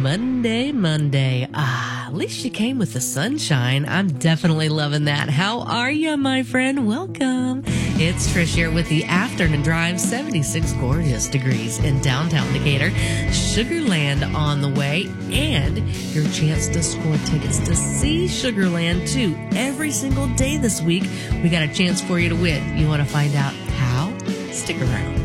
Monday, Monday. At least you came with the sunshine. I'm definitely loving that. How are you, my friend? Welcome. It's Trish here with the Afternoon Drive, 76 gorgeous degrees in downtown Decatur. Sugarland on the way, and your chance to score tickets to see Sugarland, too. Every single day this week, we got a chance for you to win. You want to find out how? Stick around.